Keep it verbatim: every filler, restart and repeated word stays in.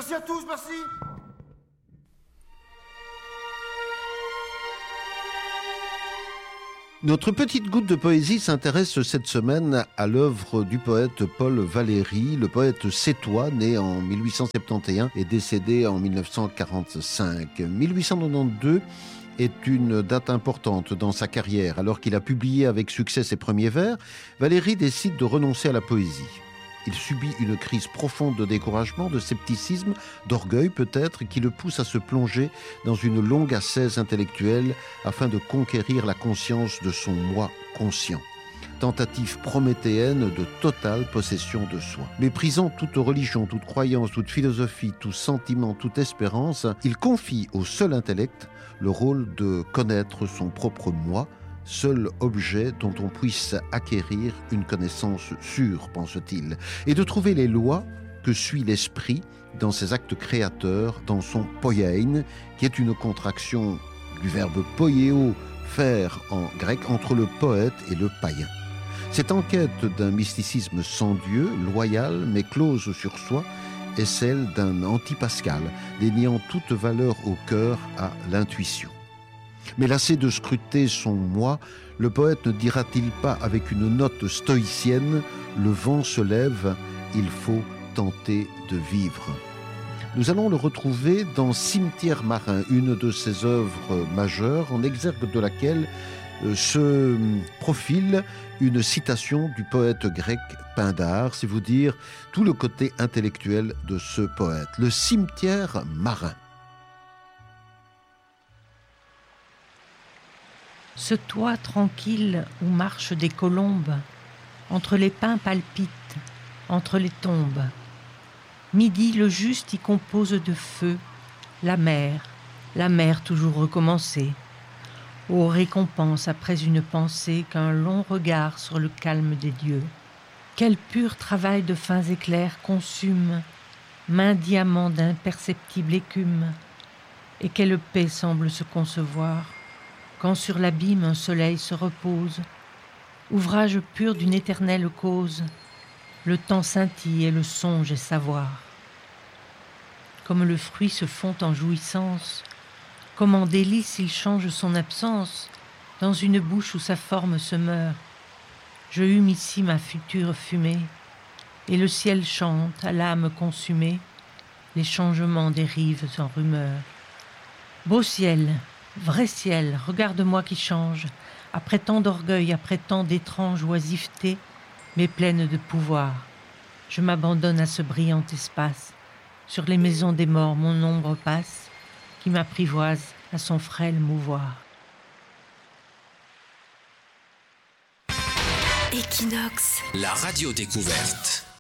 Merci à tous, merci. Notre petite goutte de poésie s'intéresse cette semaine à l'œuvre du poète Paul Valéry, le poète sétois, né en mille huit cent soixante et onze et décédé en mille neuf cent quarante-cinq. mille huit cent quatre-vingt-douze est une date importante dans sa carrière. Alors qu'il a publié avec succès ses premiers vers, Valéry décide de renoncer à la poésie. Il subit une crise profonde de découragement, de scepticisme, d'orgueil peut-être, qui le pousse à se plonger dans une longue ascèse intellectuelle afin de conquérir la conscience de son moi conscient. Tentative prométhéenne de totale possession de soi. Méprisant toute religion, toute croyance, toute philosophie, tout sentiment, toute espérance, il confie au seul intellect le rôle de connaître son propre moi, seul objet dont on puisse acquérir une connaissance sûre, pense-t-il, et de trouver les lois que suit l'esprit dans ses actes créateurs, dans son poiein, qui est une contraction du verbe poieo, faire en grec, entre le poète et le païen. Cette enquête d'un mysticisme sans Dieu, loyal mais close sur soi, est celle d'un anti-Pascal, déniant toute valeur au cœur à l'intuition. Mais lassé de scruter son moi, le poète ne dira-t-il pas avec une note stoïcienne « Le vent se lève, il faut tenter de vivre ». Nous allons le retrouver dans Cimetière marin, une de ses œuvres majeures, en exergue de laquelle se profile une citation du poète grec Pindare, c'est vous dire tout le côté intellectuel de ce poète. Le cimetière marin. Ce toit tranquille où marchent des colombes, entre les pins palpitent, entre les tombes. Midi, le juste y compose de feu, la mer, la mer toujours recommencée. Ô récompense après une pensée qu'un long regard sur le calme des dieux. Quel pur travail de fins éclairs consume, main diamant d'imperceptible écume, et quelle paix semble se concevoir quand sur l'abîme un soleil se repose, ouvrage pur d'une éternelle cause, le temps scintille et le songe est savoir. Comme le fruit se fond en jouissance, comme en délice il change son absence, dans une bouche où sa forme se meurt. Je hume ici ma future fumée, et le ciel chante à l'âme consumée les changements des rives en rumeur. Beau ciel, vrai ciel, regarde-moi qui change, après tant d'orgueil, après tant d'étranges oisivetés, mais pleine de pouvoir. Je m'abandonne à ce brillant espace. Sur les maisons des morts, mon ombre passe, qui m'apprivoise à son frêle mouvoir. Equinox, la radio découverte.